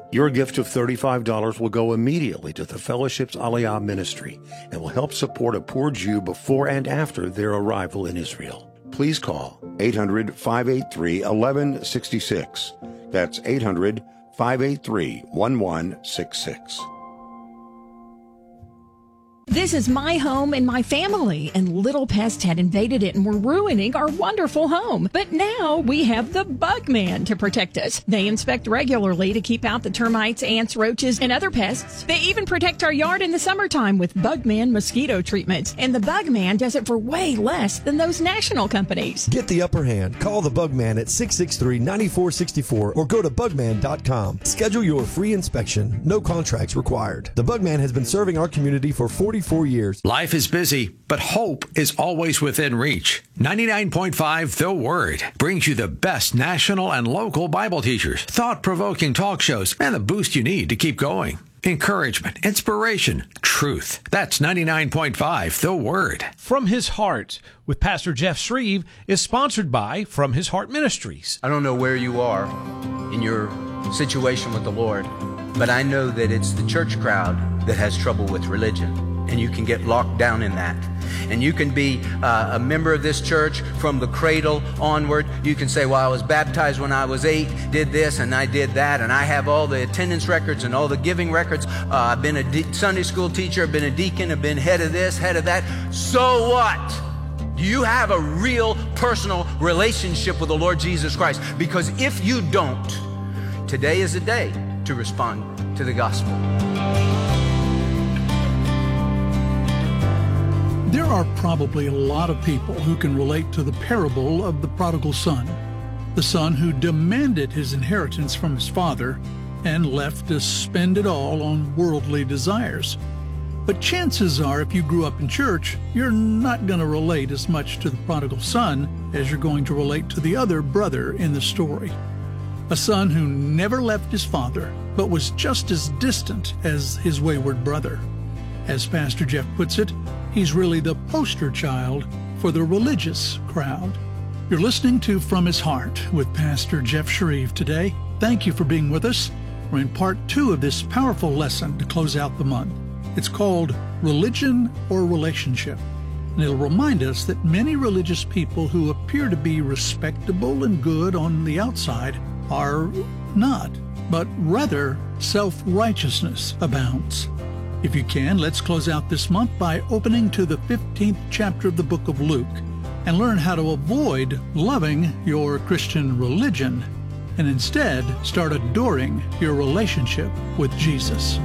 Your gift of $35 will go immediately to the Fellowship's Aliyah ministry and will help support a poor Jew before and after their arrival in Israel. Please call 800-583-1166. That's 800-583-1166. This is my home and my family, and little pests had invaded it and were ruining our wonderful home. But now we have the Bugman to protect us. They inspect regularly to keep out the termites, ants, roaches, and other pests. They even protect our yard in the summertime with Bugman mosquito treatments. And the Bugman does it for way less than those national companies. Get the upper hand. Call the Bugman at 663-9464 or go to bugman.com. Schedule your free inspection. No contracts required. The Bugman has been serving our community for 44 years. Life is busy, but hope is always within reach. 99.5 The Word brings you the best national and local Bible teachers, thought-provoking talk shows, and the boost you need to keep going. Encouragement, inspiration, truth. That's 99.5 The Word. From His Heart with Pastor Jeff Shreve is sponsored by From His Heart Ministries. I don't know where you are in your situation with the Lord, but I know that it's the church crowd that has trouble with religion. And you can get locked down in that. And you can be a member of this church from the cradle onward. You can say, well, I was baptized when I was 8, did this and I did that, and I have all the attendance records and all the giving records. I've been a Sunday school teacher, I've been a deacon, I've been head of this, head of that. So what? Do you have a real personal relationship with the Lord Jesus Christ? Because if you don't, today is a day to respond to the gospel. There are probably a lot of people who can relate to the parable of the prodigal son, the son who demanded his inheritance from his father and left to spend it all on worldly desires. But chances are, if you grew up in church, you're not going to relate as much to the prodigal son as you're going to relate to the other brother in the story. A son who never left his father, but was just as distant as his wayward brother. As Pastor Jeff puts it, he's really the poster child for the religious crowd. You're listening to From His Heart with Pastor Jeff Shreve today. Thank you for being with us. We're in part 2 of this powerful lesson to close out the month. It's called Religion or Relationship. And it'll remind us that many religious people who appear to be respectable and good on the outside are not, but rather self-righteousness abounds. If you can, let's close out this month by opening to the 15th chapter of the book of Luke and learn how to avoid loving your Christian religion and instead start adoring your relationship with Jesus.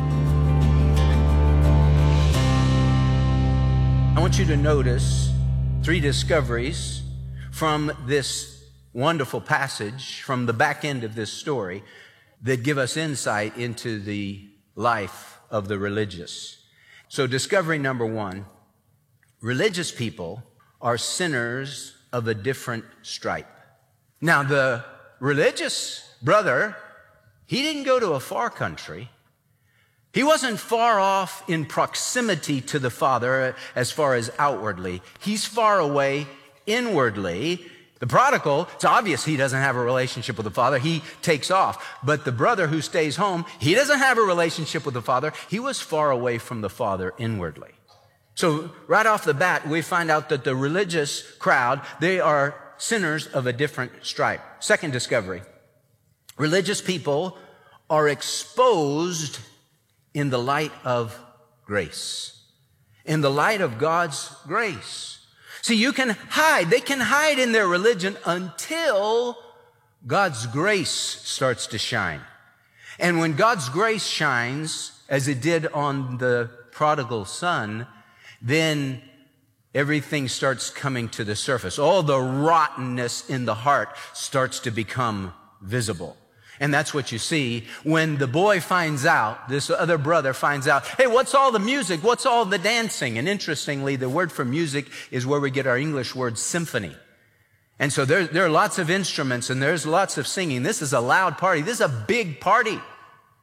I want you to notice 3 discoveries from this wonderful passage, from the back end of this story, that give us insight into the life of the religious. So discovery number 1, religious people are sinners of a different stripe. Now the religious brother, he didn't go to a far country. He wasn't far off in proximity to the Father as far as outwardly. He's far away inwardly. The prodigal, it's obvious he doesn't have a relationship with the Father. He takes off. But the brother who stays home, he doesn't have a relationship with the Father. He was far away from the Father inwardly. So right off the bat, we find out that the religious crowd, they are sinners of a different stripe. Second discovery, religious people are exposed in the light of grace, in the light of God's grace. See, you can hide. They can hide in their religion until God's grace starts to shine. And when God's grace shines, as it did on the prodigal son, then everything starts coming to the surface. All the rottenness in the heart starts to become visible. And that's what you see when the boy finds out, this other brother finds out, hey, what's all the music? What's all the dancing? And interestingly, the word for music is where we get our English word symphony. And so there are lots of instruments and there's lots of singing. This is a loud party. This is a big party.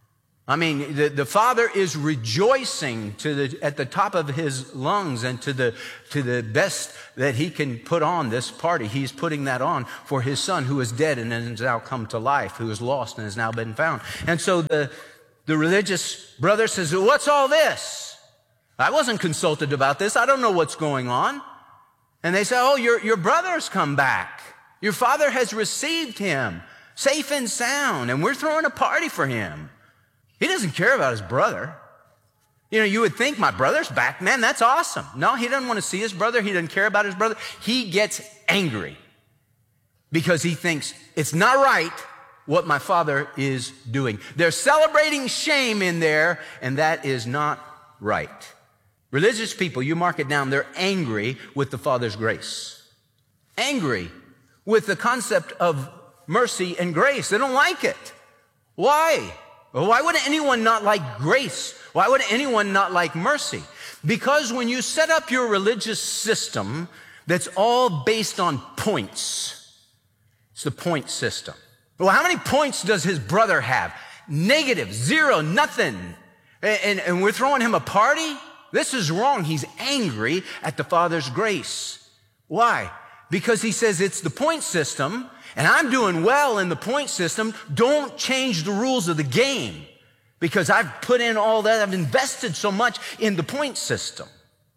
I mean, the father is rejoicing at the top of his lungs and to the best that he can put on this party. He's putting that on for his son who is dead and has now come to life, who is lost and has now been found. And so the religious brother says, what's all this? I wasn't consulted about this. I don't know what's going on. And they say, oh, your brother's come back. Your father has received him safe and sound, and we're throwing a party for him. He doesn't care about his brother. You know, you would think, my brother's back, man, that's awesome. No, he doesn't want to see his brother. He doesn't care about his brother. He gets angry because he thinks it's not right what my father is doing. They're celebrating shame in there, and that is not right. Religious people, you mark it down, they're angry with the Father's grace. Angry with the concept of mercy and grace. They don't like it. Why? Well, why would anyone not like grace? Why would anyone not like mercy? Because when you set up your religious system that's all based on points, it's the point system. Well, how many points does his brother have? Negative, 0, nothing. And we're throwing him a party? This is wrong. He's angry at the Father's grace. Why? Because he says it's the point system, and I'm doing well in the point system. Don't change the rules of the game because I've put in all that. I've invested so much in the point system.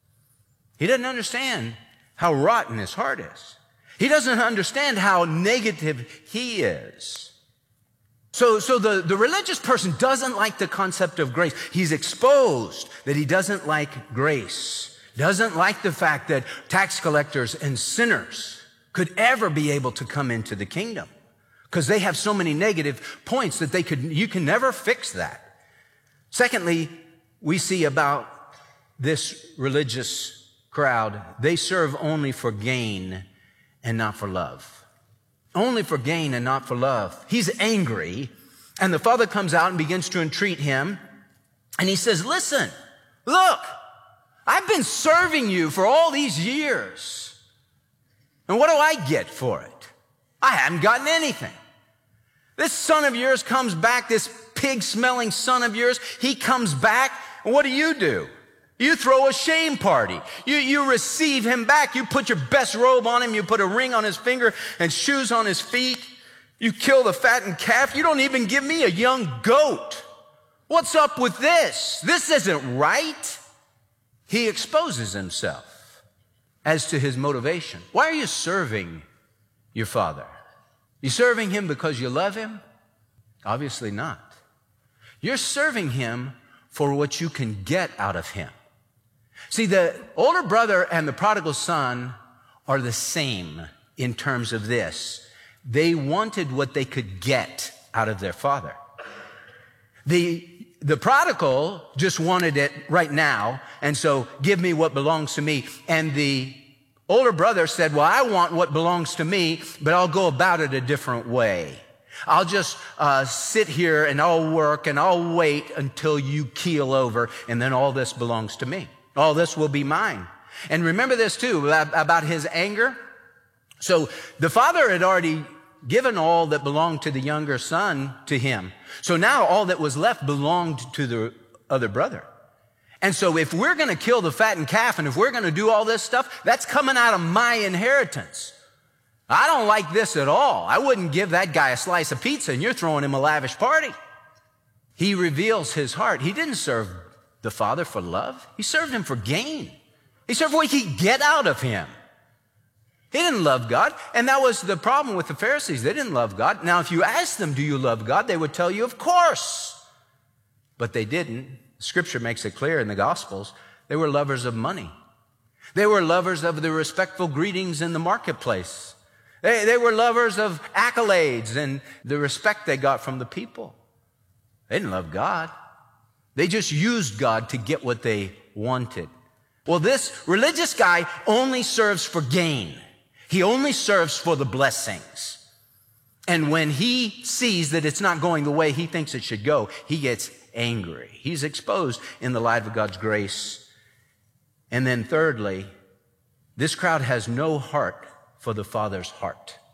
He doesn't understand how rotten his heart is. He doesn't understand how negative he is. So the religious person doesn't like the concept of grace. He's exposed that he doesn't like grace. Doesn't like the fact that tax collectors and sinners could ever be able to come into the kingdom because they have so many negative points that you can never fix that. Secondly, we see about this religious crowd, they serve only for gain and not for love. Only for gain and not for love. He's angry, and the father comes out and begins to entreat him, and he says, listen, look, I've been serving you for all these years. And what do I get for it? I haven't gotten anything. This son of yours comes back, this pig-smelling son of yours, he comes back, and what do? You throw a shame party. You receive him back. You put your best robe on him. You put a ring on his finger and shoes on his feet. You kill the fattened calf. You don't even give me a young goat. What's up with this? This isn't right. He exposes himself as to his motivation. Why are you serving your father? You serving him because you love him? Obviously not. You're serving him for what you can get out of him. See, the older brother and the prodigal son are the same in terms of this. They wanted what they could get out of their father. The prodigal just wanted it right now, and so give me what belongs to me. And the older brother said, well, I want what belongs to me, but I'll go about it a different way. I'll just sit here and I'll work and I'll wait until you keel over, and then all this belongs to me. All this will be mine. And remember this too, about his anger. So the father had already given all that belonged to the younger son to him. So now all that was left belonged to the other brother. And so if we're going to kill the fattened calf and if we're going to do all this stuff, that's coming out of my inheritance. I don't like this at all. I wouldn't give that guy a slice of pizza, and you're throwing him a lavish party. He reveals his heart. He didn't serve the father for love. He served him for gain. He served what he could get out of him. He didn't love God. And that was the problem with the Pharisees. They didn't love God. Now, if you ask them, do you love God? They would tell you, of course. But they didn't. Scripture makes it clear in the Gospels. They were lovers of money. They were lovers of the respectful greetings in the marketplace. They were lovers of accolades and the respect they got from the people. They didn't love God. They just used God to get what they wanted. Well, this religious guy only serves for gain. He only serves for the blessings. And when he sees that it's not going the way he thinks it should go, he gets angry. He's exposed in the light of God's grace. And then thirdly, this crowd has no heart for the Father's heart.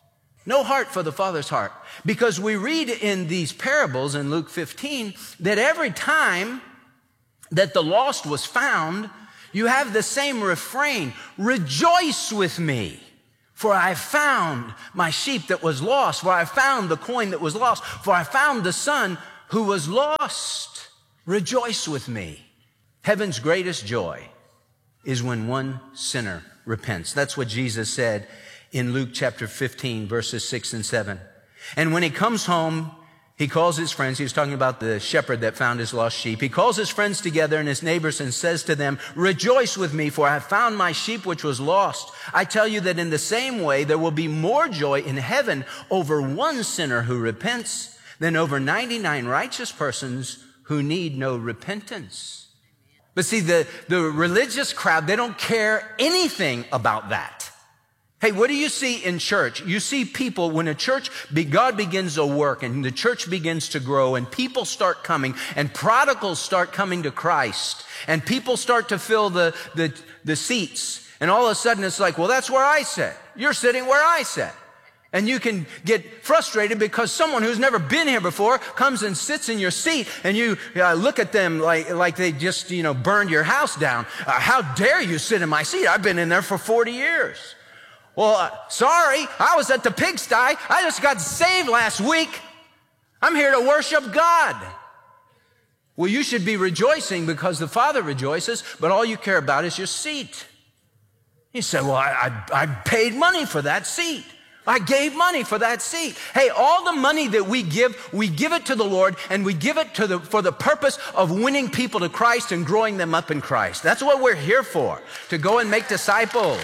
No heart for the Father's heart. Because we read in these parables in Luke 15 that every time that the lost was found, you have the same refrain, rejoice with me, for I found my sheep that was lost, for I found the coin that was lost, for I found the son who was lost. Rejoice with me. Heaven's greatest joy is when one sinner repents. That's what Jesus said in Luke chapter 15, verses 6 and 7. And when he comes home, he calls his friends. He was talking about the shepherd that found his lost sheep. He calls his friends together and his neighbors and says to them, rejoice with me, for I have found my sheep which was lost. I tell you that in the same way, there will be more joy in heaven over one sinner who repents than over 99 righteous persons who need no repentance. But see, the religious crowd, they don't care anything about that. Hey, what do you see in church? You see people, when a church, God begins a work and the church begins to grow and people start coming and prodigals start coming to Christ and people start to fill the seats. And all of a sudden it's like, well, that's where I sit. You're sitting where I sit. And you can get frustrated because someone who's never been here before comes and sits in your seat and you look at them like they just, burned your house down. How dare you sit in my seat? I've been in there for 40 years. Well, sorry, I was at the pigsty. I just got saved last week. I'm here to worship God. Well, you should be rejoicing because the Father rejoices, but all you care about is your seat. You say, well, I paid money for that seat. I gave money for that seat. Hey, all the money that we give it to the Lord, and we give it for the purpose of winning people to Christ and growing them up in Christ. That's what we're here for, to go and make disciples.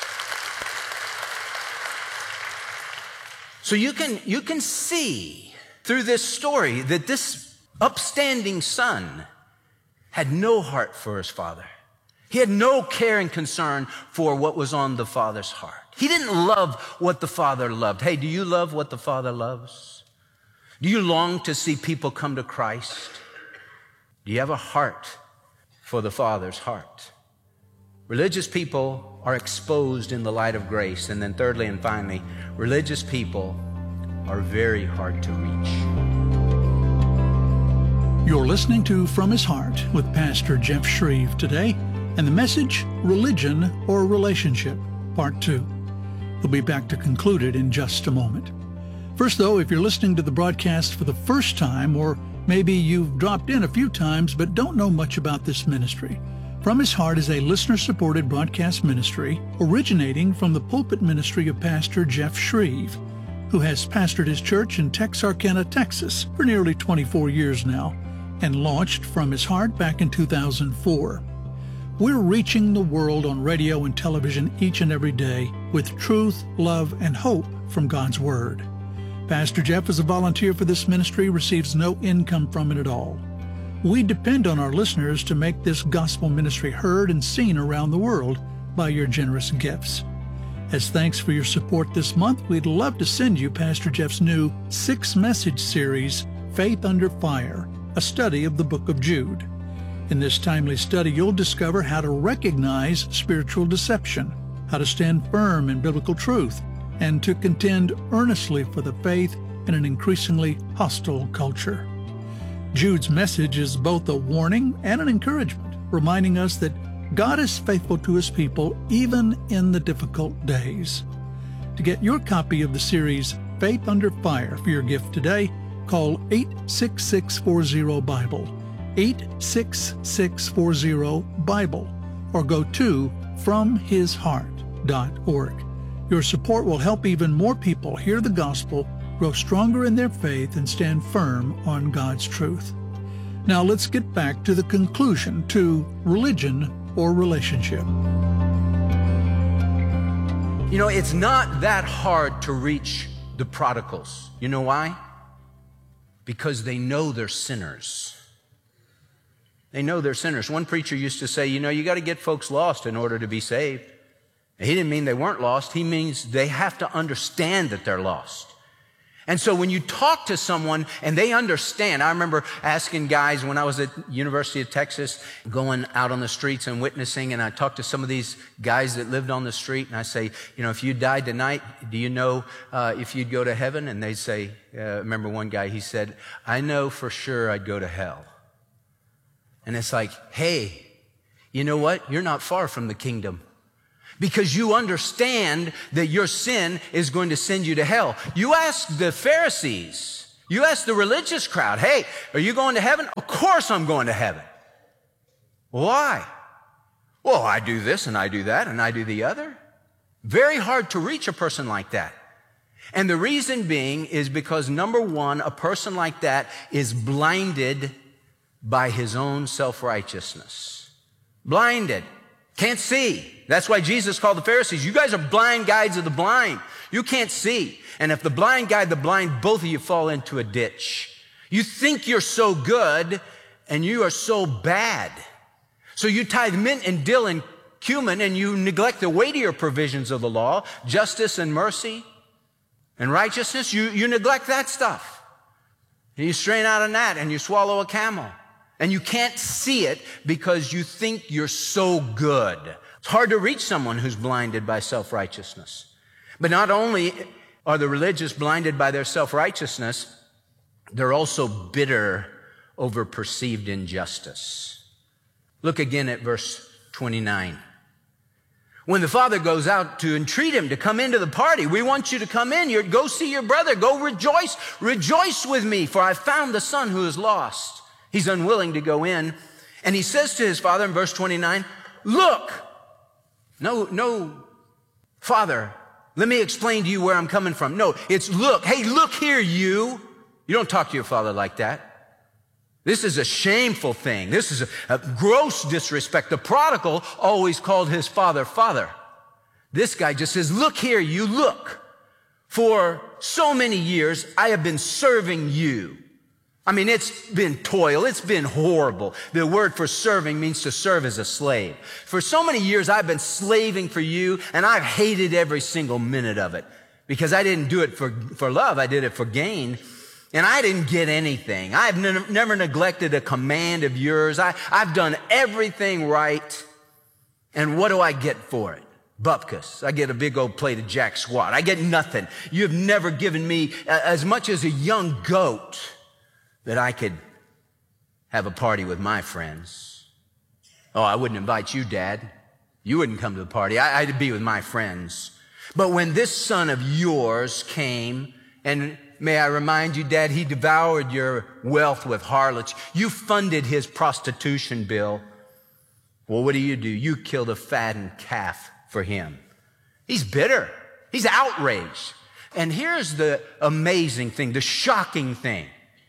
So you can see through this story that this upstanding son had no heart for his father. He had no care and concern for what was on the Father's heart. He didn't love what the Father loved. Hey, do you love what the Father loves? Do you long to see people come to Christ? Do you have a heart for the Father's heart? Religious people are exposed in the light of grace. And then thirdly and finally, religious people are very hard to reach. You're listening to From His Heart with Pastor Jeff Shreve today, and the message, Religion or Relationship, Part 2. We'll be back to conclude it in just a moment. First, though, if you're listening to the broadcast for the first time, or maybe you've dropped in a few times but don't know much about this ministry, From His Heart is a listener-supported broadcast ministry originating from the pulpit ministry of Pastor Jeff Shreve, who has pastored his church in Texarkana, Texas for nearly 24 years now, and launched From His Heart back in 2004. We're reaching the world on radio and television each and every day with truth, love, and hope from God's Word. Pastor Jeff, as a volunteer for this ministry, receives no income from it at all. We depend on our listeners to make this gospel ministry heard and seen around the world by your generous gifts. As thanks for your support this month, we'd love to send you Pastor Jeff's new 6-message series, Faith Under Fire, a study of the book of Jude. In this timely study, you'll discover how to recognize spiritual deception, how to stand firm in biblical truth, and to contend earnestly for the faith in an increasingly hostile culture. Jude's message is both a warning and an encouragement, reminding us that God is faithful to His people even in the difficult days. To get your copy of the series Faith Under Fire for your gift today, call 86640-BIBLE. 86640-BIBLE, or go to FromHisHeart.org. Your support will help even more people hear the gospel, grow stronger in their faith, and stand firm on God's truth. Now let's get back to the conclusion, to religion or relationship. It's not that hard to reach the prodigals. You know why? Because they know they're sinners. They know they're sinners. One preacher used to say, you got to get folks lost in order to be saved. He didn't mean they weren't lost. He means they have to understand that they're lost. And so when you talk to someone and they understand, I remember asking guys when I was at University of Texas, going out on the streets and witnessing, and I talked to some of these guys that lived on the street, and I say, if you died tonight, do you know if you'd go to heaven? And they say, remember one guy, he said, I know for sure I'd go to hell. And it's like, hey, you know what? You're not far from the kingdom. Because you understand that your sin is going to send you to hell. You ask the Pharisees, you ask the religious crowd, hey, are you going to heaven? Of course I'm going to heaven. Why? Well, I do this and I do that and I do the other. Very hard to reach a person like that. And the reason being is because, number one, a person like that is blinded by his own self-righteousness. Blinded. Can't see. That's why Jesus called the Pharisees, you guys are blind guides of the blind. You can't see. And if the blind guide the blind, both of you fall into a ditch. You think you're so good and you are so bad. So you tithe mint and dill and cumin and you neglect the weightier provisions of the law, justice and mercy and righteousness. You neglect that stuff. And you strain out a gnat and you swallow a camel. And you can't see it because you think you're so good. It's hard to reach someone who's blinded by self-righteousness. But not only are the religious blinded by their self-righteousness, they're also bitter over perceived injustice. Look again at verse 29. When the father goes out to entreat him to come into the party, we want you to come in. Go see your brother. Go rejoice. Rejoice with me, for I found the son who is lost. He's unwilling to go in. And he says to his father in verse 29, look, no, father, let me explain to you where I'm coming from. No, it's look. Hey, look here, you. You don't talk to your father like that. This is a shameful thing. This is a gross disrespect. The prodigal always called his father, father. This guy just says, look here, you, look. For so many years, I have been serving you. I mean, it's been toil. It's been horrible. The word for serving means to serve as a slave. For so many years, I've been slaving for you, and I've hated every single minute of it because I didn't do it for love. I did it for gain, and I didn't get anything. I've never neglected a command of yours. I've done everything right, and what do I get for it? Bupkis. I get a big old plate of jack squat. I get nothing. You've never given me as much as a young goat that I could have a party with my friends. Oh, I wouldn't invite you, Dad. You wouldn't come to the party. I'd be with my friends. But when this son of yours came, and may I remind you, Dad, he devoured your wealth with harlots. You funded his prostitution bill. Well, what do? You killed a fattened calf for him. He's bitter. He's outraged. And here's the amazing thing, the shocking thing.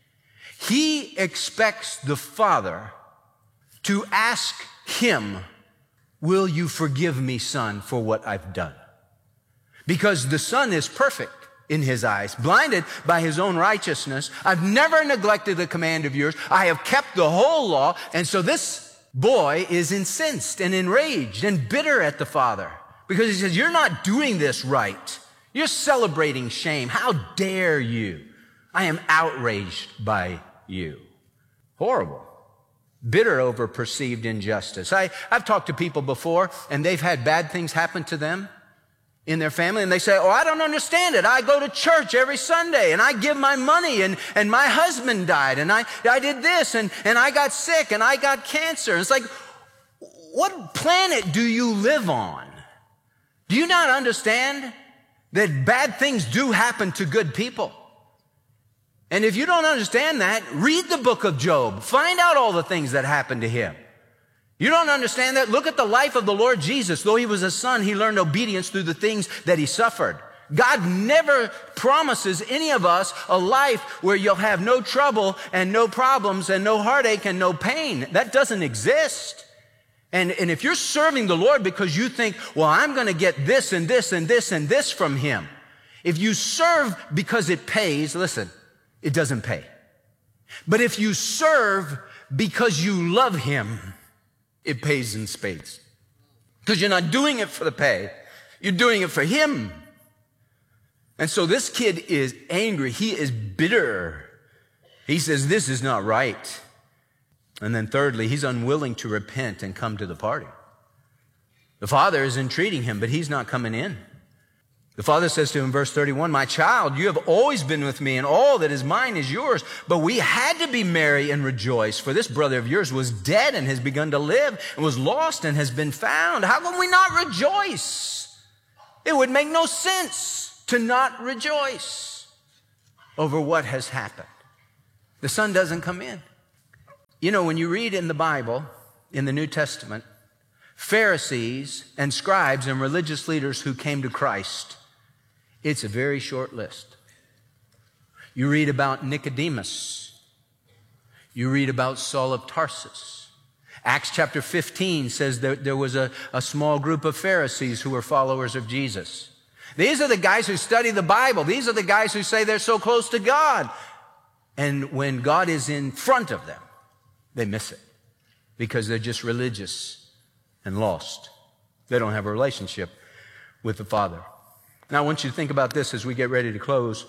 He expects the father to ask him, will you forgive me, son, for what I've done? Because the son is perfect in his eyes, blinded by his own righteousness. I've never neglected the command of yours. I have kept the whole law. And so this boy is incensed and enraged and bitter at the father because he says, you're not doing this right. You're celebrating shame. How dare you? I am outraged by you. Horrible. Bitter over perceived injustice. I've talked to people before, and they've had bad things happen to them in their family, and they say, oh, I don't understand it. I go to church every Sunday, and I give my money, and my husband died, and I did this, and I got sick, and I got cancer. And it's like, what planet do you live on? Do you not understand that bad things do happen to good people? And if you don't understand that, read the book of Job. Find out all the things that happened to him. You don't understand that? Look at the life of the Lord Jesus. Though he was a son, he learned obedience through the things that he suffered. God never promises any of us a life where you'll have no trouble and no problems and no heartache and no pain. That doesn't exist. And if you're serving the Lord because you think, well, I'm going to get this and this and this and this from him. If you serve because it pays, listen, it doesn't pay. But if you serve because you love him, it pays in spades. Because you're not doing it for the pay. You're doing it for him. And so this kid is angry. He is bitter. He says, this is not right. And then thirdly, he's unwilling to repent and come to the party. The father is entreating him, but he's not coming in. The father says to him in verse 31, my child, you have always been with me, and all that is mine is yours. But we had to be merry and rejoice, for this brother of yours was dead and has begun to live, and was lost and has been found. How can we not rejoice? It would make no sense to not rejoice over what has happened. The son doesn't come in. You know, when you read in the Bible, in the New Testament, Pharisees and scribes and religious leaders who came to Christ, it's a very short list. You read about Nicodemus. You read about Saul of Tarsus. Acts chapter 15 says that there was a small group of Pharisees who were followers of Jesus. These are the guys who study the Bible. These are the guys who say they're so close to God. And when God is in front of them, they miss it because they're just religious and lost. They don't have a relationship with the Father. Now, I want you to think about this as we get ready to close.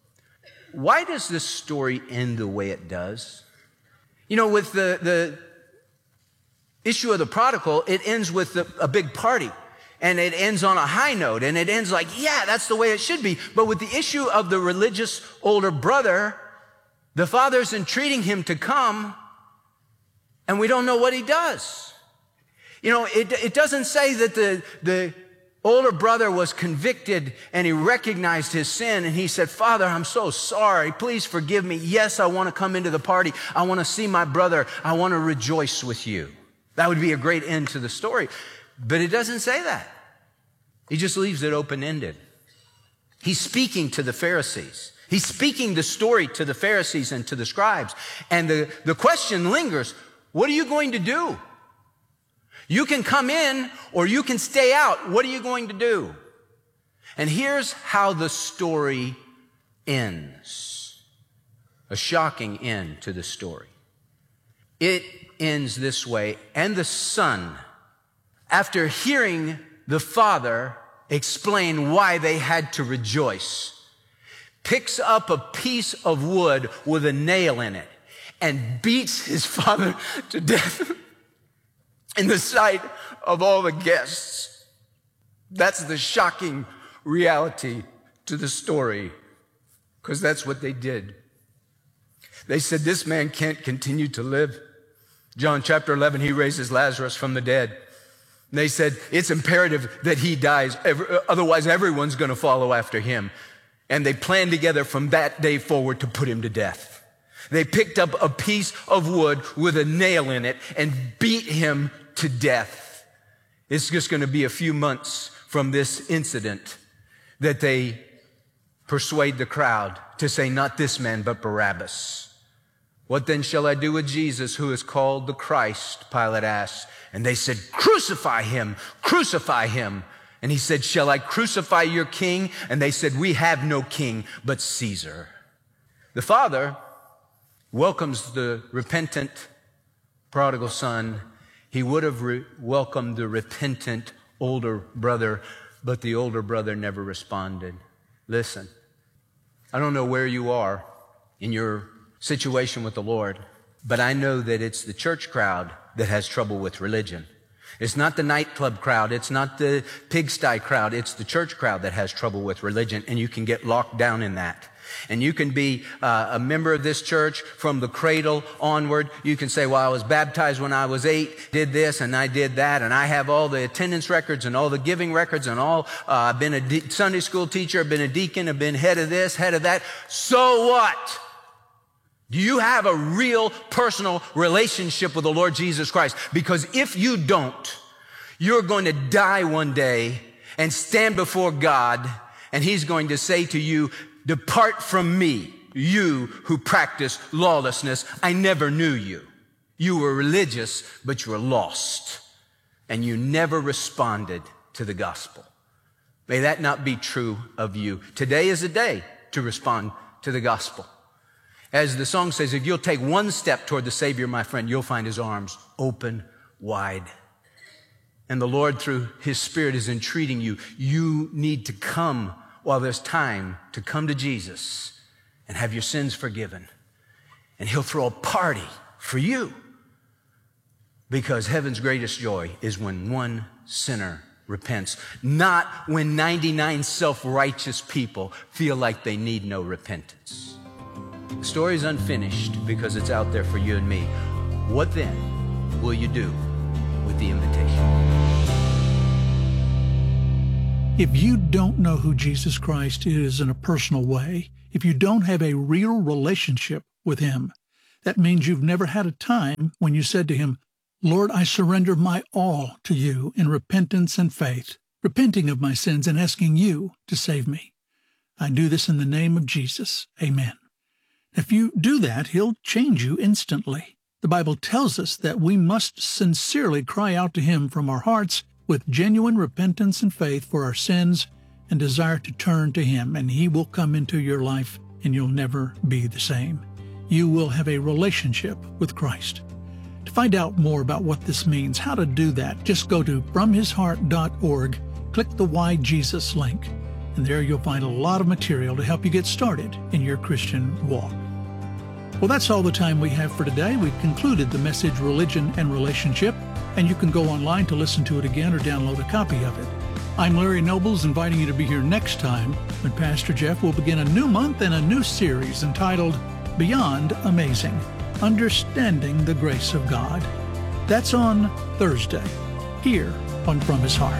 Why does this story end the way it does? You know, with the issue of the prodigal, it ends with a big party. And it ends on a high note. And it ends like, yeah, that's the way it should be. But with the issue of the religious older brother, the father's entreating him to come, and we don't know what he does. You know, it doesn't say that the older brother was convicted and he recognized his sin and he said, Father, I'm so sorry. Please forgive me. Yes, I want to come into the party. I want to see my brother. I want to rejoice with you. That would be a great end to the story. But it doesn't say that. He just leaves it open-ended. He's speaking to the Pharisees. He's speaking the story to the Pharisees and to the scribes. And the question lingers, what are you going to do? You can come in or you can stay out. What are you going to do? And here's how the story ends. A shocking end to the story. It ends this way. And the son, after hearing the father explain why they had to rejoice, picks up a piece of wood with a nail in it and beats his father to death in the sight of all the guests. That's the shocking reality to the story, because that's what they did. They said, this man can't continue to live. John chapter 11, he raises Lazarus from the dead. And they said, it's imperative that he dies, otherwise everyone's going to follow after him. And they planned together from that day forward to put him to death. They picked up a piece of wood with a nail in it and beat him to death. It's just going to be a few months from this incident that they persuade the crowd to say, not this man, but Barabbas. What then shall I do with Jesus, who is called the Christ? Pilate asked. And they said, crucify him, crucify him. And he said, shall I crucify your king? And they said, we have no king but Caesar. The father welcomes the repentant prodigal son. He would have welcomed the repentant older brother, but the older brother never responded. Listen, I don't know where you are in your situation with the Lord, but I know that it's the church crowd that has trouble with religion. It's not the nightclub crowd. It's not the pigsty crowd. It's the church crowd that has trouble with religion, and you can get locked down in that. And you can be a member of this church from the cradle onward. You can say, well, I was baptized when I was 8, did this and I did that, and I have all the attendance records and all the giving records and all. I've been a Sunday school teacher, I've been a deacon, I've been head of this, head of that. So what? Do you have a real personal relationship with the Lord Jesus Christ? Because if you don't, you're going to die one day and stand before God, and He's going to say to you, depart from me, you who practice lawlessness. I never knew you. You were religious, but you were lost, and you never responded to the gospel. May that not be true of you. Today is a day to respond to the gospel. As the song says, if you'll take one step toward the Savior, my friend, you'll find His arms open wide. And the Lord, through His Spirit, is entreating you. You need to come while there's time to come to Jesus and have your sins forgiven. And he'll throw a party for you, because heaven's greatest joy is when one sinner repents, not when 99 self-righteous people feel like they need no repentance. The story's unfinished because it's out there for you and me. What then will you do with the invitation? If you don't know who Jesus Christ is in a personal way, if you don't have a real relationship with him, that means you've never had a time when you said to him, Lord, I surrender my all to you in repentance and faith, repenting of my sins and asking you to save me. I do this in the name of Jesus. Amen. If you do that, he'll change you instantly. The Bible tells us that we must sincerely cry out to him from our hearts with genuine repentance and faith for our sins and desire to turn to him, and he will come into your life and you'll never be the same. You will have a relationship with Christ. To find out more about what this means, how to do that, just go to FromHisHeart.org, click the Why Jesus link, and there you'll find a lot of material to help you get started in your Christian walk. Well, that's all the time we have for today. We've concluded the message, Religion and Relationship, and you can go online to listen to it again or download a copy of it. I'm Larry Nobles, inviting you to be here next time when Pastor Jeff will begin a new month and a new series entitled Beyond Amazing, Understanding the Grace of God. That's on Thursday, here on From His Heart.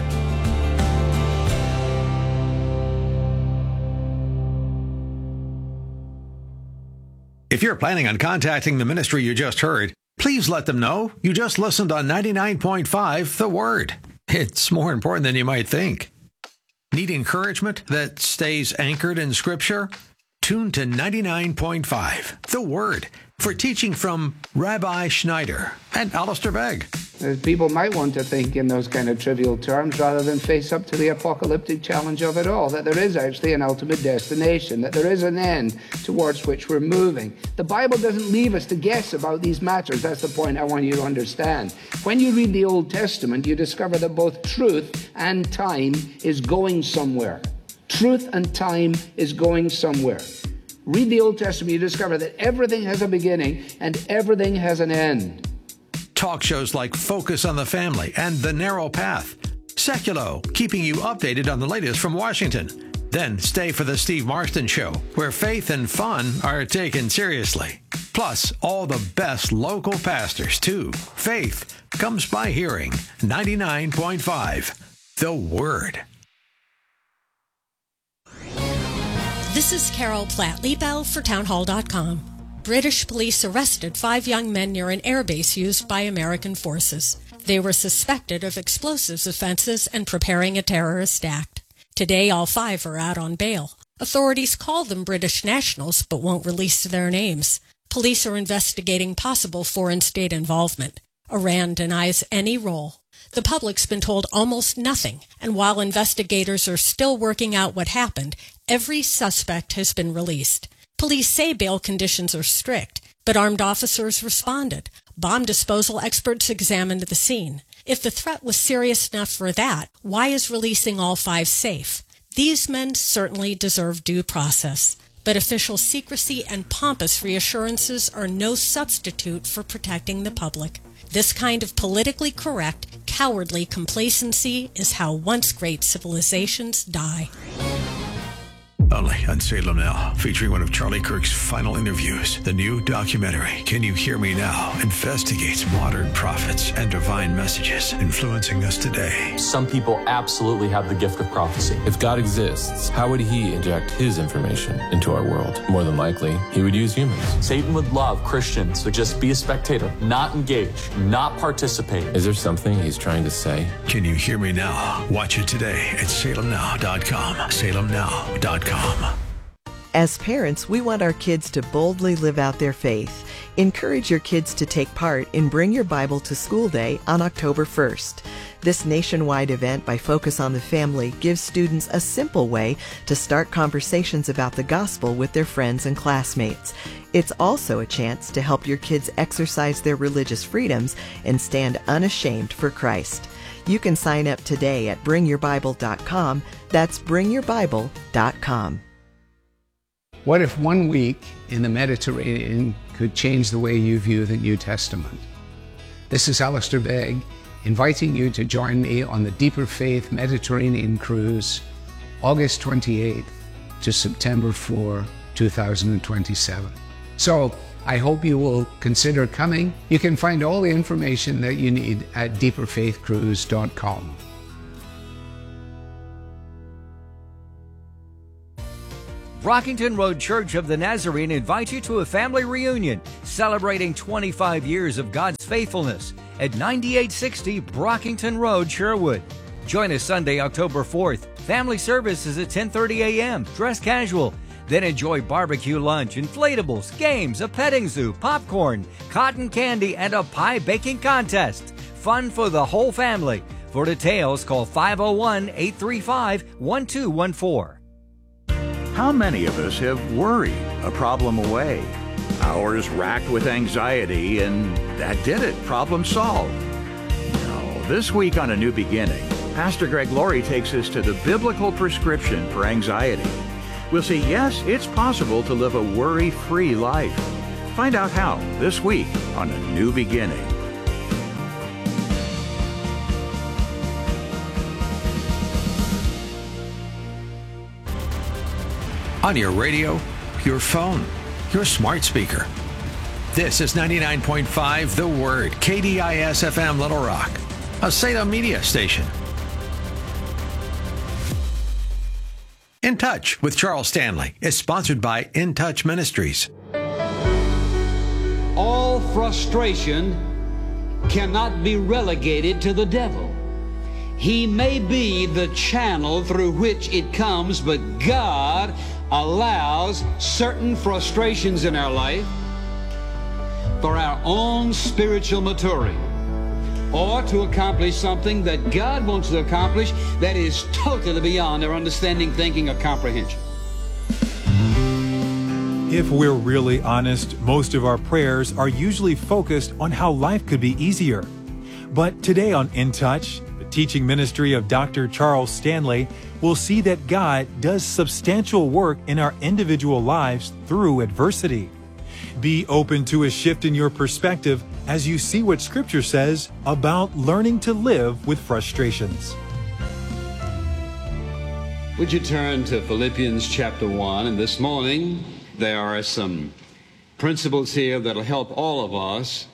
If you're planning on contacting the ministry you just heard, please let them know you just listened on 99.5 The Word. It's more important than you might think. Need encouragement that stays anchored in Scripture? Tune to 99.5 The Word for teaching from Rabbi Schneider and Alistair Begg. People might want to think in those kind of trivial terms rather than face up to the apocalyptic challenge of it all, that there is actually an ultimate destination, that there is an end towards which we're moving. The Bible doesn't leave us to guess about these matters. That's the point I want you to understand. When you read the Old Testament, you discover that both truth and time is going somewhere. Truth and time is going somewhere. Read the Old Testament, you discover that everything has a beginning and everything has an end. Talk shows like Focus on the Family and The Narrow Path. Seculo, keeping you updated on the latest from Washington. Then stay for The Steve Marston Show, where faith and fun are taken seriously. Plus, all the best local pastors, too. Faith comes by hearing. 99.5 The Word. This is Carol Platt-Liebel for Townhall.com. British police arrested 5 young men near an airbase used by American forces. They were suspected of explosives offenses and preparing a terrorist act. Today, all 5 are out on bail. Authorities call them British nationals but won't release their names. Police are investigating possible foreign state involvement. Iran denies any role. The public's been told almost nothing, and while investigators are still working out what happened, every suspect has been released. Police say bail conditions are strict, but armed officers responded. Bomb disposal experts examined the scene. If the threat was serious enough for that, why is releasing all 5 safe? These men certainly deserve due process, but official secrecy and pompous reassurances are no substitute for protecting the public. This kind of politically correct, cowardly complacency is how once great civilizations die. Only on Salem Now, featuring one of Charlie Kirk's final interviews. The new documentary, Can You Hear Me Now?, investigates modern prophets and divine messages influencing us today. Some people absolutely have the gift of prophecy. If God exists, how would he inject his information into our world? More than likely, he would use humans. Satan would love Christians to just be a spectator, not engage, not participate. Is there something he's trying to say? Can You Hear Me Now? Watch it today at salemnow.com. salemnow.com. As parents, we want our kids to boldly live out their faith. Encourage your kids to take part in Bring Your Bible to School Day on October 1st. This nationwide event by Focus on the Family gives students a simple way to start conversations about the gospel with their friends and classmates. It's also a chance to help your kids exercise their religious freedoms and stand unashamed for Christ. You can sign up today at bringyourbible.com. That's bringyourbible.com. What if 1 week in the Mediterranean could change the way you view the New Testament? This is Alistair Begg, inviting you to join me on the Deeper Faith Mediterranean Cruise, August 28th to September 4, 2027. So, I hope you will consider coming. You can find all the information that you need at deeperfaithcruise.com. Brockington Road Church of the Nazarene invites you to a family reunion celebrating 25 years of God's faithfulness at 9860 Brockington Road, Sherwood. Join us Sunday, October 4th. Family service is at 10:30 a.m. Dress casual. Then enjoy barbecue lunch, inflatables, games, a petting zoo, popcorn, cotton candy, and a pie baking contest. Fun for the whole family. For details, call 501-835-1214. How many of us have worried a problem away? Hours racked with anxiety, and that did it. Problem solved. No, this week on A New Beginning, Pastor Greg Laurie takes us to the biblical prescription for anxiety. We'll see, yes, it's possible to live a worry-free life. Find out how this week on A New Beginning. On your radio, your phone, your smart speaker. This is 99.5 The Word, KDIS-FM Little Rock, a Salem media station. In Touch with Charles Stanley is sponsored by In Touch Ministries. All frustration cannot be relegated to the devil. He may be the channel through which it comes, but God allows certain frustrations in our life for our own spiritual maturing, or to accomplish something that God wants to accomplish that is totally beyond our understanding, thinking, or comprehension. If we're really honest, most of our prayers are usually focused on how life could be easier. But today on In Touch, the teaching ministry of Dr. Charles Stanley, we'll see that God does substantial work in our individual lives through adversity. Be open to a shift in your perspective as you see what Scripture says about learning to live with frustrations. Would you turn to Philippians chapter 1, and this morning there are some principles here that will help all of us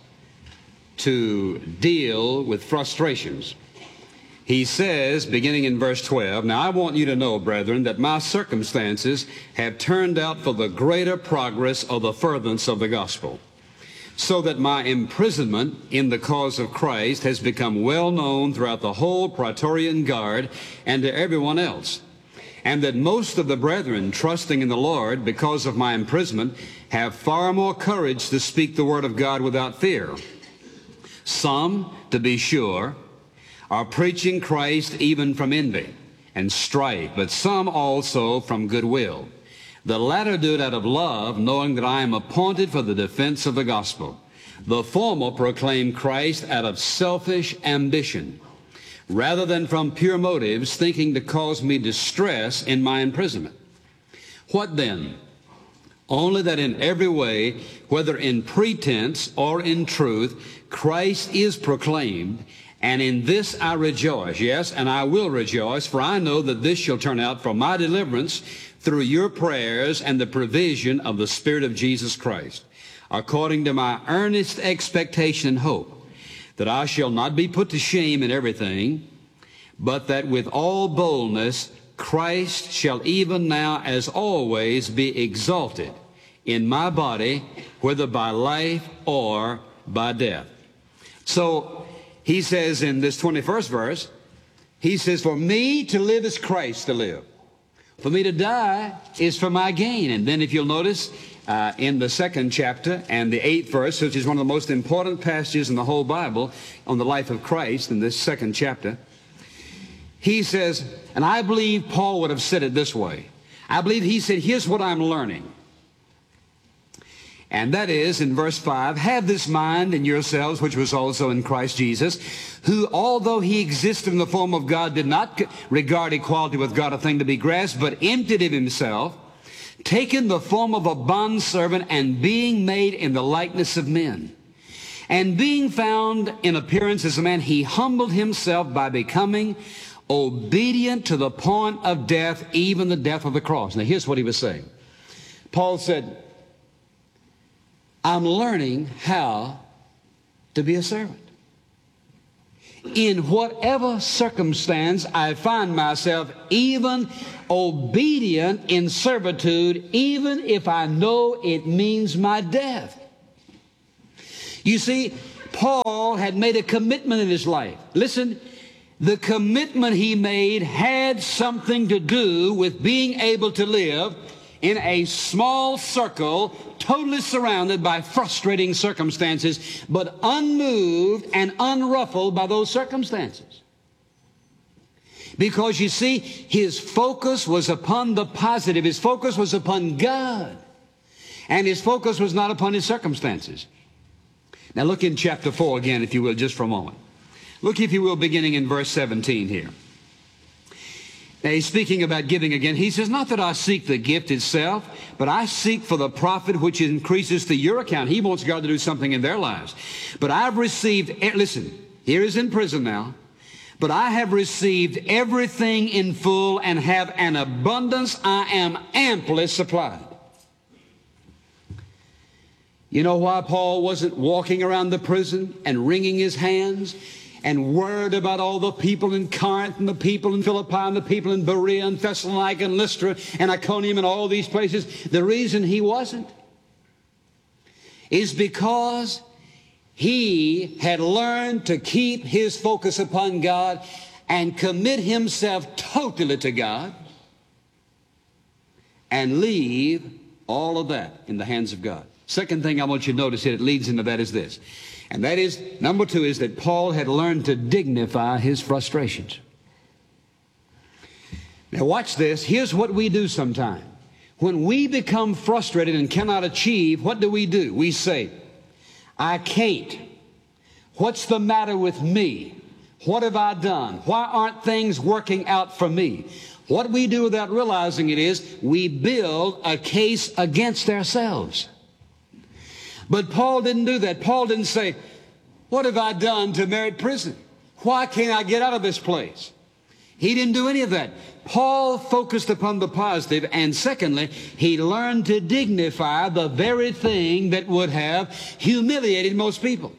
to deal with frustrations. He says, beginning in verse 12, "Now I want you to know, brethren, that my circumstances have turned out for the greater progress of the furtherance of the gospel, so that my imprisonment in the cause of Christ has become well known throughout the whole Praetorian Guard and to everyone else, and that most of the brethren, trusting in the Lord because of my imprisonment, have far more courage to speak the word of God without fear. Some, to be sure, are preaching Christ even from envy and strife, but some also from goodwill. The latter do it out of love, knowing that I am appointed for the defense of the gospel. The former proclaim Christ out of selfish ambition, rather than from pure motives, thinking to cause me distress in my imprisonment. What then? Only that in every way, whether in pretense or in truth, Christ is proclaimed, and in this I rejoice, yes, and I will rejoice, for I know that this shall turn out for my deliverance through your prayers and the provision of the Spirit of Jesus Christ, according to my earnest expectation and hope, that I shall not be put to shame in everything, but that with all boldness Christ shall even now as always be exalted in my body, whether by life or by death." So he says in this 21st verse, he says, "For me to live is Christ to live. For me to die is for my gain." And then if you'll notice in the 2nd chapter and the 8th verse, which is one of the most important passages in the whole Bible on the life of Christ, in this 2nd chapter, he says, and I believe Paul would have said it this way. I believe he said, here's what I'm learning. And that is, in verse 5, have this mind in yourselves, which was also in Christ Jesus, who, although he existed in the form of God, did not regard equality with God a thing to be grasped, but emptied of himself, taking the form of a bondservant, and being made in the likeness of men. And being found in appearance as a man, he humbled himself by becoming obedient to the point of death, even the death of the cross. Now here's what he was saying. Paul said, I'm learning how to be a servant. In whatever circumstance I find myself, even obedient in servitude, even if I know it means my death. You see, Paul had made a commitment in his life. Listen, the commitment he made had something to do with being able to live in a small circle, totally surrounded by frustrating circumstances, but unmoved and unruffled by those circumstances. Because you see, his focus was upon the positive. His focus was upon God. And his focus was not upon his circumstances. Now look in chapter 4 again, if you will, just for a moment. Look, if you will, beginning in verse 17 here. Now he's speaking about giving again. He says, not that I seek the gift itself, but I seek for the profit which increases to your account. He wants God to do something in their lives. But I've received, listen, here is in prison now, but I have received everything in full and have an abundance. I am amply supplied. You know why Paul wasn't walking around the prison and wringing his hands and worried about all the people in Corinth and the people in Philippi and the people in Berea and Thessalonica and Lystra and Iconium and all these places? The reason he wasn't is because he had learned to keep his focus upon God and commit himself totally to God and leave all of that in the hands of God. Second thing I want you to notice here that leads into that is this. And that is, number two, is that Paul had learned to dignify his frustrations. Now watch this. Here's what we do sometimes. When we become frustrated and cannot achieve, what do? We say, I can't. What's the matter with me? What have I done? Why aren't things working out for me? What we do without realizing it is we build a case against ourselves. But Paul didn't do that. Paul didn't say, what have I done to merit prison? Why can't I get out of this place? He didn't do any of that. Paul focused upon the positive, and secondly, he learned to dignify the very thing that would have humiliated most people.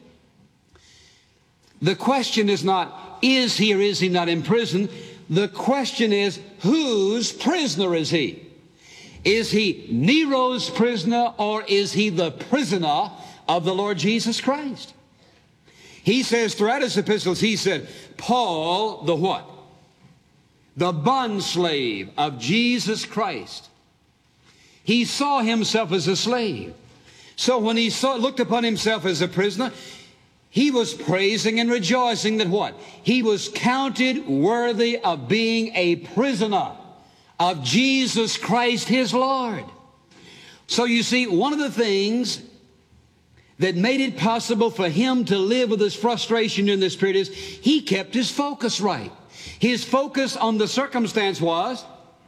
The question is not, is he or is he not in prison? The question is, whose prisoner is he? Is he Nero's prisoner, or is he the prisoner of the Lord Jesus Christ? He says throughout his epistles, he said, Paul, the what? The bondslave of Jesus Christ. He saw himself as a slave. So when he looked upon himself as a prisoner, he was praising and rejoicing that what? He was counted worthy of being a prisoner of Jesus Christ his Lord. So you see, one of the things that made it possible for him to live with his frustration in this period is he kept his focus right. His focus on the circumstance was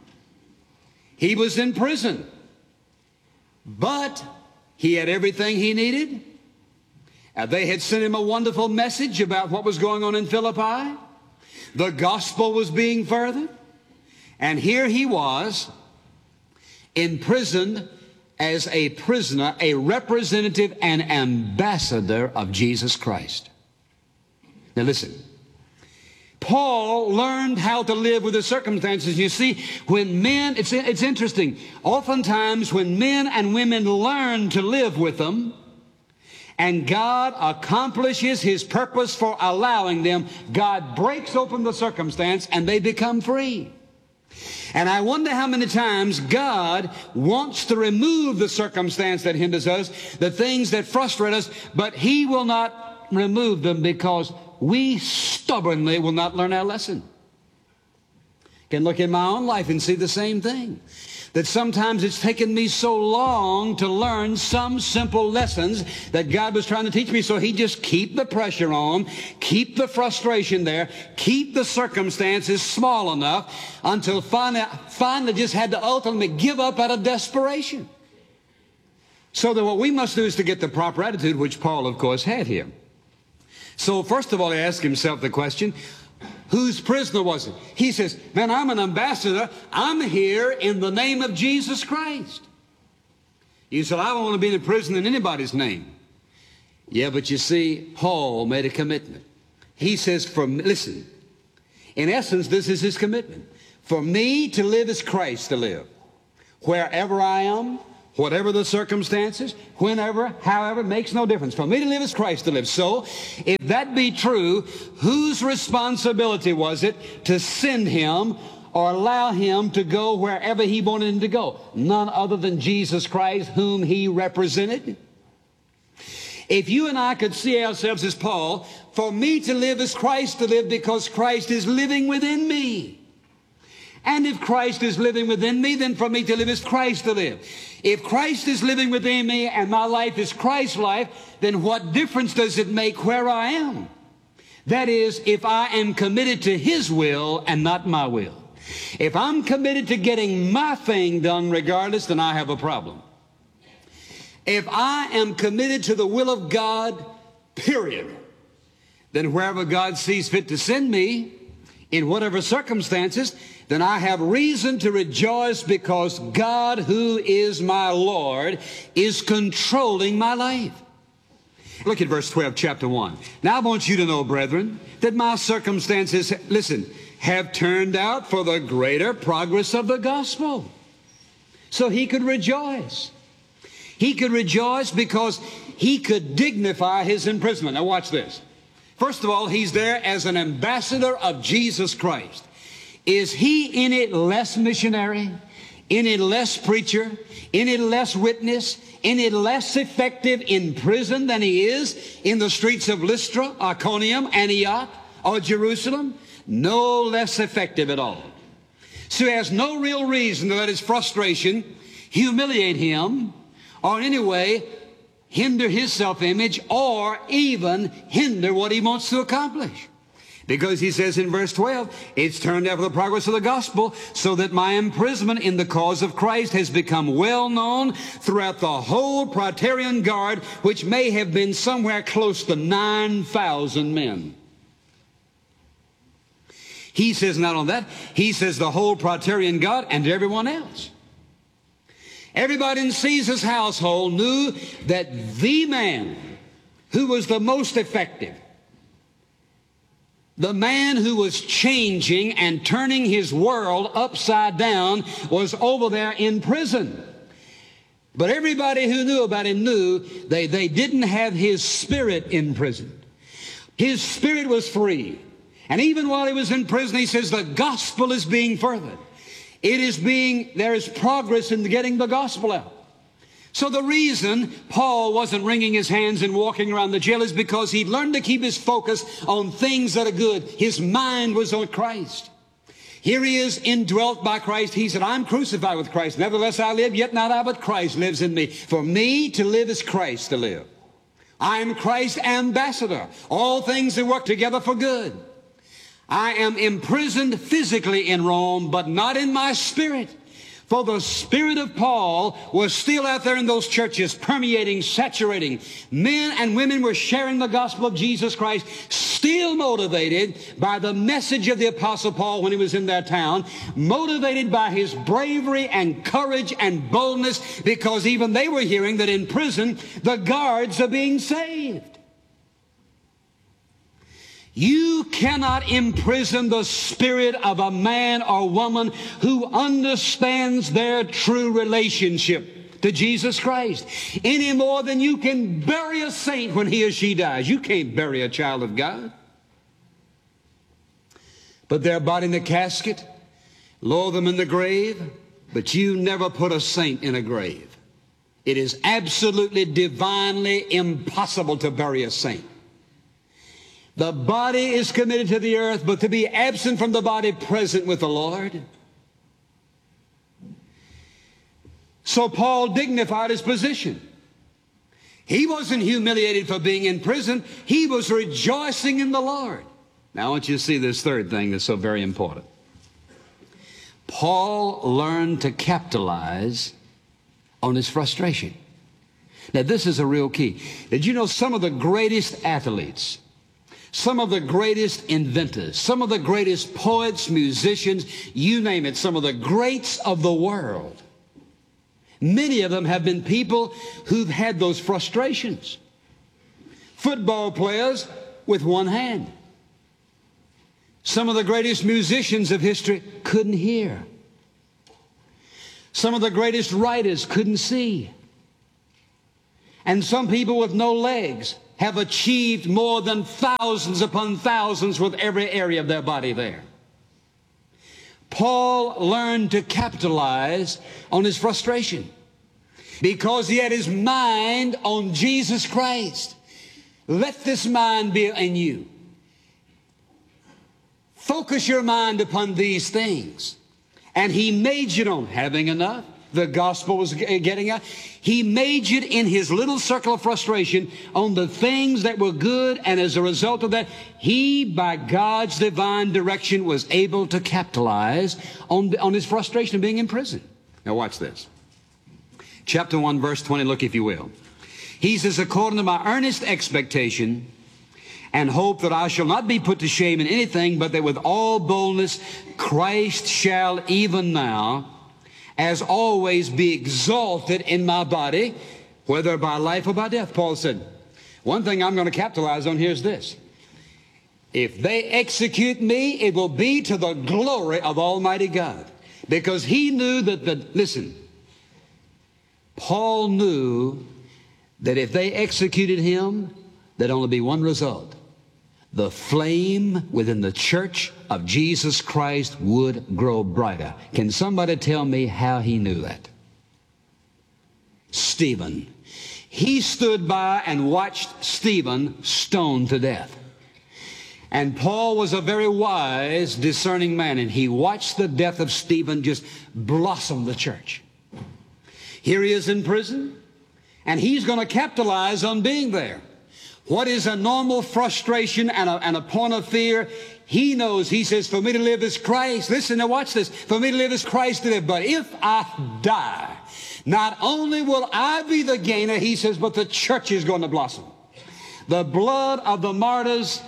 he was in prison, but he had everything he needed. They had sent him a wonderful message about what was going on in Philippi. The gospel was being furthered. And here he was, imprisoned as a prisoner, a representative and ambassador of Jesus Christ. Now listen, Paul learned how to live with the circumstances. You see, when men, it's interesting, oftentimes when men and women learn to live with them, and God accomplishes his purpose for allowing them, God breaks open the circumstance and they become free. And I wonder how many times God wants to remove the circumstance that hinders us, the things that frustrate us, but he will not remove them because we stubbornly will not learn our lesson. Can look in my own life and see the same thing. That sometimes it's taken me so long to learn some simple lessons that God was trying to teach me. So he just keep the pressure on, keep the frustration there, keep the circumstances small enough until finally just had to ultimately give up out of desperation. So that what we must do is to get the proper attitude, which Paul, of course, had here. So first of all, he asked himself the question, whose prisoner was it? He says, man, I'm an ambassador. I'm here in the name of Jesus Christ. You said, I don't want to be in prison in anybody's name. Yeah, but you see, Paul made a commitment. He says, listen, in essence, this is his commitment. For me to live is Christ to live. Wherever I am, whatever the circumstances, whenever, however, makes no difference. For me to live is Christ to live. So, if that be true, whose responsibility was it to send him or allow him to go wherever he wanted him to go? None other than Jesus Christ, whom he represented. If you and I could see ourselves as Paul, for me to live is Christ to live because Christ is living within me. And if Christ is living within me, then for me to live is Christ to live. If Christ is living within me and my life is Christ's life, then what difference does it make where I am? That is, if I am committed to his will and not my will. If I'm committed to getting my thing done regardless, then I have a problem. If I am committed to the will of God, period, then wherever God sees fit to send me, in whatever circumstances, then I have reason to rejoice because God, who is my Lord, is controlling my life. Look at verse 12, chapter 1. Now I want you to know, brethren, that my circumstances, listen, have turned out for the greater progress of the gospel. So he could rejoice. He could rejoice because he could dignify his imprisonment. Now watch this. First of all, he's there as an ambassador of Jesus Christ. Is he in it less missionary, in it less preacher, in it less witness, in it less effective in prison than he is in the streets of Lystra, Iconium, Antioch, or Jerusalem? No less effective at all. So he has no real reason to let his frustration humiliate him or in any way hinder his self-image or even hinder what he wants to accomplish. Because he says in verse 12, it's turned out for the progress of the gospel so that my imprisonment in the cause of Christ has become well known throughout the whole Praetorian Guard, which may have been somewhere close to 9,000 men. He says not on that, he says the whole Praetorian Guard and everyone else. Everybody in Caesar's household knew that the man who was the most effective, the man who was changing and turning his world upside down was over there in prison. But everybody who knew about him knew they didn't have his spirit in prison. His spirit was free. And even while he was in prison, he says the gospel is being furthered. There is progress in getting the gospel out. So the reason Paul wasn't wringing his hands and walking around the jail is because he'd learned to keep his focus on things that are good. His mind was on Christ. Here he is, indwelt by Christ. He said, I'm crucified with Christ. Nevertheless I live, yet not I, but Christ lives in me. For me to live is Christ to live. I am Christ's ambassador. All things that work together for good. I am imprisoned physically in Rome, but not in my spirit. For the spirit of Paul was still out there in those churches, permeating, saturating. Men and women were sharing the gospel of Jesus Christ, still motivated by the message of the Apostle Paul when he was in their town, motivated by his bravery and courage and boldness, because even they were hearing that in prison, the guards are being saved. You cannot imprison the spirit of a man or woman who understands their true relationship to Jesus Christ any more than you can bury a saint when he or she dies. You can't bury a child of God. Put their body in the casket, lower them in the grave, but you never put a saint in a grave. It is absolutely divinely impossible to bury a saint. The body is committed to the earth, but to be absent from the body, present with the Lord. So Paul dignified his position. He wasn't humiliated for being in prison. He was rejoicing in the Lord. Now I want you to see this third thing that's so very important. Paul learned to capitalize on his frustration. Now this is a real key. Did you know some of the greatest athletes, some of the greatest inventors, some of the greatest poets, musicians, you name it, some of the greats of the world, many of them have been people who've had those frustrations. Football players with one hand. Some of the greatest musicians of history couldn't hear. Some of the greatest writers couldn't see. And some people with no legs have achieved more than thousands upon thousands with every area of their body there. Paul learned to capitalize on his frustration because he had his mind on Jesus Christ. Let this mind be in you. Focus your mind upon these things. And he majored on having enough. The gospel was getting out. He majored in his little circle of frustration on the things that were good, and as a result of that, he, by God's divine direction, was able to capitalize on his frustration of being in prison. Now watch this. Chapter 1, verse 20, look if you will. He says, according to my earnest expectation and hope that I shall not be put to shame in anything, but that with all boldness Christ shall even now, as always, be exalted in my body, whether by life or by death. Paul said, one thing I'm going to capitalize on here is this. If they execute me, it will be to the glory of Almighty God. Because he knew that listen, Paul knew that if they executed him, there'd only be one result. The flame within the church of Jesus Christ would grow brighter. Can somebody tell me how he knew that? Stephen. He stood by and watched Stephen stoned to death. And Paul was a very wise, discerning man, and he watched the death of Stephen just blossom the church. Here he is in prison, and he's going to capitalize on being there. What is a normal frustration and a point of fear? He knows, he says, for me to live is Christ. Listen, now watch this. For me to live is Christ to live. But if I die, not only will I be the gainer, he says, but the church is going to blossom. The blood of the martyrs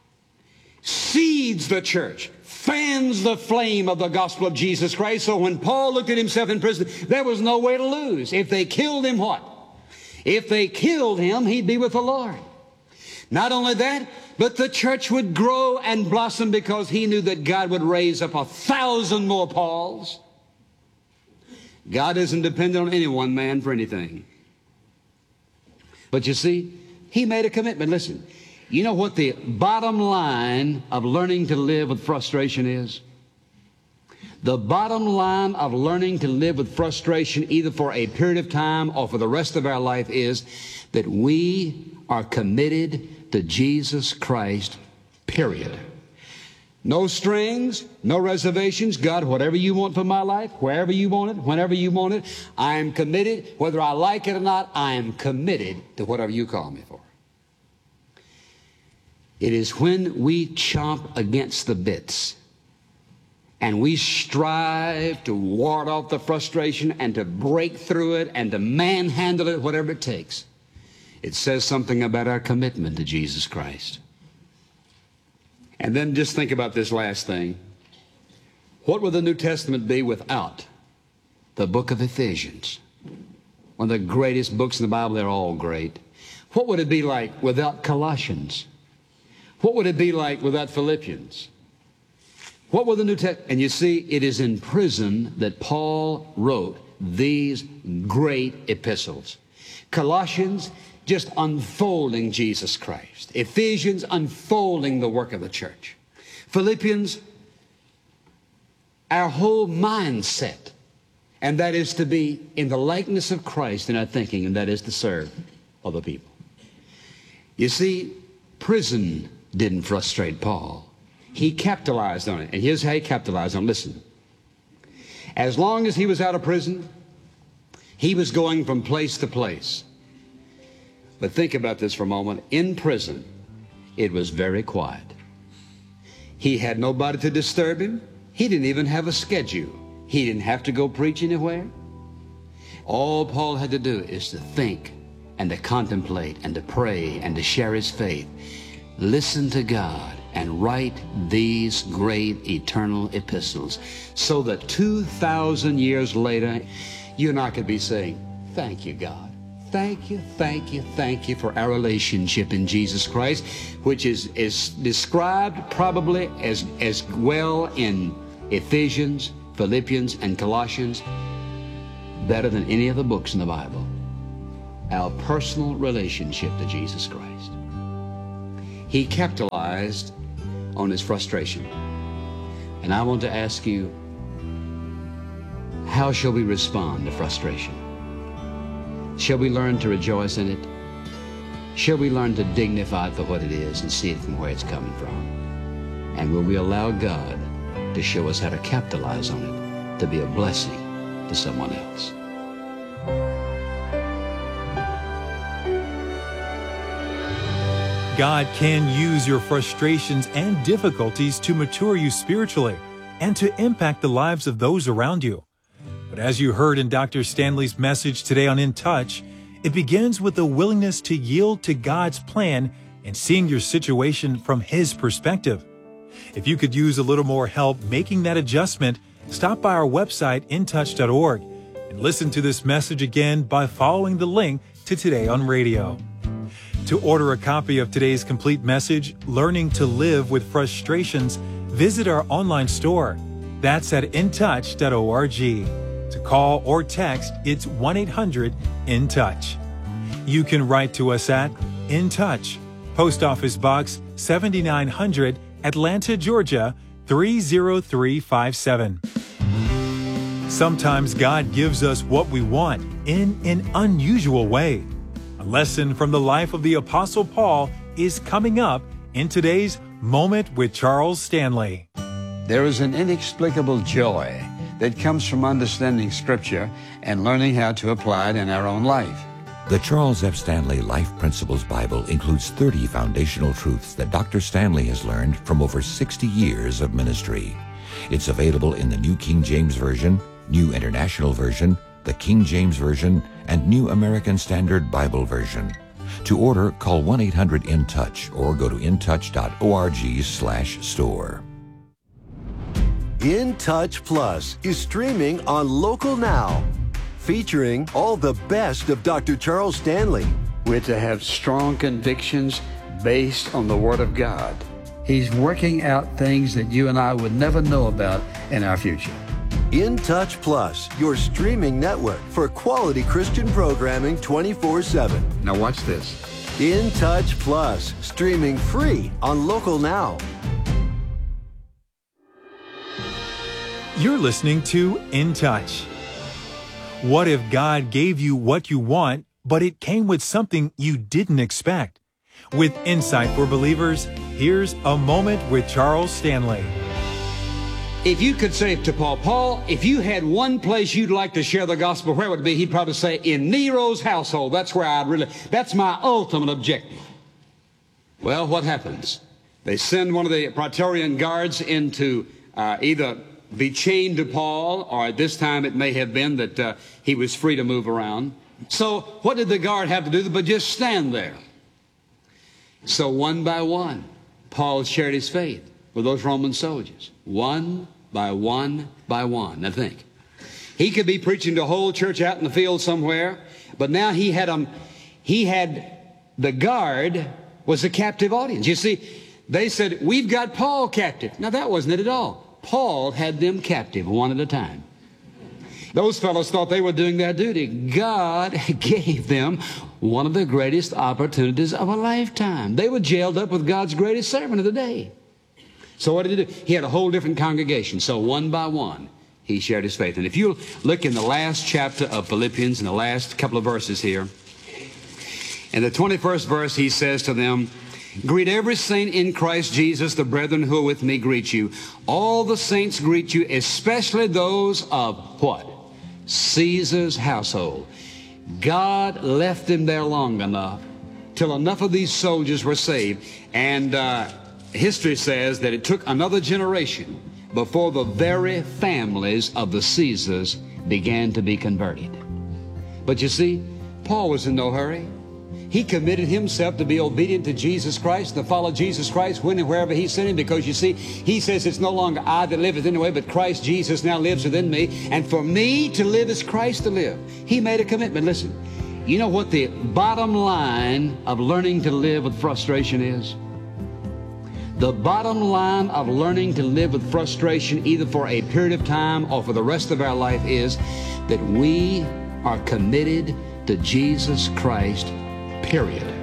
seeds the church, fans the flame of the gospel of Jesus Christ. So when Paul looked at himself in prison, there was no way to lose. If they killed him, what? If they killed him, he'd be with the Lord. Not only that, but the church would grow and blossom because he knew that God would raise up 1,000 more Pauls. God isn't dependent on any one man for anything. But you see, he made a commitment. Listen, you know what the bottom line of learning to live with frustration is? The bottom line of learning to live with frustration, either for a period of time or for the rest of our life, is that we are committed to Jesus Christ, period. No strings, no reservations. God, whatever you want for my life, wherever you want it, whenever you want it, I am committed. Whether I like it or not, I am committed to whatever you call me for. It is when we chomp against the bits and we strive to ward off the frustration and to break through it and to manhandle it, whatever it takes. It says something about our commitment to Jesus Christ. And then just think about this last thing. What would the New Testament be without the book of Ephesians? One of the greatest books in the Bible. They're all great. What would it be like without Colossians? What would it be like without Philippians? What would the New Testament? And you see, it is in prison that Paul wrote these great epistles. Colossians, just unfolding Jesus Christ. Ephesians, unfolding the work of the church. Philippians, our whole mindset, and that is to be in the likeness of Christ in our thinking, and that is to serve other people. You see, prison didn't frustrate Paul. He capitalized on it. And here's how he capitalized on it. Listen. As long as he was out of prison, he was going from place to place. But think about this for a moment. In prison, it was very quiet. He had nobody to disturb him. He didn't even have a schedule. He didn't have to go preach anywhere. All Paul had to do is to think and to contemplate and to pray and to share his faith. Listen to God and write these great eternal epistles so that 2,000 years later, you and I could be saying, thank you, God. Thank you, thank you, thank you for our relationship in Jesus Christ, which is described probably as well in Ephesians, Philippians, and Colossians, better than any of the books in the Bible. Our personal relationship to Jesus Christ. He capitalized on his frustration. And I want to ask you, how shall we respond to frustration? Shall we learn to rejoice in it? Shall we learn to dignify it for what it is and see it from where it's coming from? And will we allow God to show us how to capitalize on it, to be a blessing to someone else? God can use your frustrations and difficulties to mature you spiritually and to impact the lives of those around you. But as you heard in Dr. Stanley's message today on In Touch, it begins with the willingness to yield to God's plan and seeing your situation from His perspective. If you could use a little more help making that adjustment, stop by our website, intouch.org, and listen to this message again by following the link to Today on Radio. To order a copy of today's complete message, Learning to Live with Frustrations, visit our online store. That's at intouch.org. To call or text, it's 1-800-IN-TOUCH. You can write to us at In Touch, Post Office Box 7900, Atlanta, Georgia 30357. Sometimes God gives us what we want in an unusual way. A lesson from the life of the Apostle Paul is coming up in today's Moment with Charles Stanley. There is an inexplicable joy that comes from understanding Scripture and learning how to apply it in our own life. The Charles F. Stanley Life Principles Bible includes 30 foundational truths that Dr. Stanley has learned from over 60 years of ministry. It's available in the New King James Version, New International Version, the King James Version, and New American Standard Bible Version. To order, call 1-800-IN-TOUCH or go to intouch.org/store. In Touch Plus is streaming on Local Now, featuring all the best of Dr. Charles Stanley. We're to have strong convictions based on the Word of God. He's working out things that you and I would never know about in our future. In Touch Plus, your streaming network for quality Christian programming 24/7. Now watch this. In Touch Plus, streaming free on Local Now. You're listening to In Touch. What if God gave you what you want, but it came with something you didn't expect? With insight for believers, here's a Moment with Charles Stanley. If you could say to Paul, if you had one place you'd like to share the gospel, where would it be? He'd probably say, in Nero's household. That's where that's my ultimate objective. Well, what happens? They send one of the Praetorian guards in to either be chained to Paul, or at this time it may have been that he was free to move around. So what did the guard have to do but just stand there? So one by one, Paul shared his faith with those Roman soldiers. One by one by one. Now think. He could be preaching to a whole church out in the field somewhere, but now he had the guard was a captive audience. You see, they said, we've got Paul captive. Now that wasn't it at all. Paul had them captive one at a time. Those fellows thought they were doing their duty. God gave them one of the greatest opportunities of a lifetime. They were jailed up with God's greatest servant of the day. So what did he do? He had a whole different congregation. So one by one, he shared his faith. And if you look in the last chapter of Philippians, in the last couple of verses here, in the 21st verse, he says to them, Greet every saint in Christ Jesus. The brethren who are with me greet you. All the saints greet you, especially those of what? Caesar's household. God left them there long enough till enough of these soldiers were saved. And history says that it took another generation before the very families of the Caesars began to be converted. But you see, Paul was in no hurry. He committed himself to be obedient to Jesus Christ, to follow Jesus Christ when and wherever he sent him, because you see, he says it's no longer I that liveth anyway, but Christ Jesus now lives within me. And for me to live is Christ to live. He made a commitment. Listen, you know what the bottom line of learning to live with frustration is? The bottom line of learning to live with frustration, either for a period of time or for the rest of our life, is that we are committed to Jesus Christ, period.